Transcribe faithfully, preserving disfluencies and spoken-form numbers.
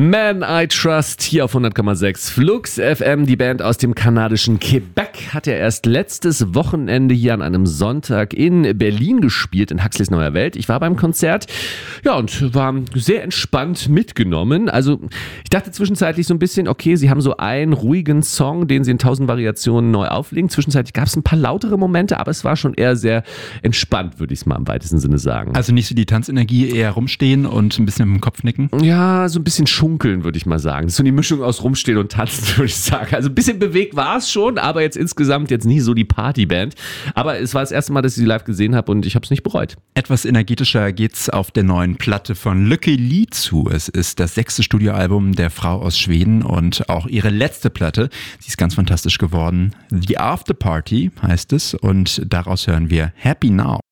Man I Trust hier auf hundert Komma sechs Flux F M. Die Band aus dem kanadischen Quebec hat ja erst letztes Wochenende hier an einem Sonntag in Berlin gespielt, in Huxleys Neuer Welt. Ich war beim Konzert, ja, und war sehr entspannt mitgenommen. Also ich dachte zwischenzeitlich so ein bisschen, okay, sie haben so einen ruhigen Song, den sie in tausend Variationen neu auflegen. Zwischenzeitlich gab es ein paar lautere Momente, aber es war schon eher sehr entspannt, würde ich es mal im weitesten Sinne sagen. Also nicht so die Tanzenergie, eher rumstehen und ein bisschen mit dem Kopf nicken? Ja, so ein bisschen schunkeln, würde ich mal sagen. Das ist so die Mischung aus rumstehen und tanzen, würde ich sagen. Also ein bisschen bewegt war es schon, aber jetzt insgesamt jetzt nie so die Partyband. Aber es war das erste Mal, dass ich sie live gesehen habe und ich habe es nicht bereut. Etwas energetischer geht's auf der neuen Platte von Lykke Li zu. Es ist das sechste Studioalbum der Frau aus Schweden und auch ihre letzte Platte. Sie ist ganz fantastisch geworden. The After Party heißt es und daraus hören wir Happy Now.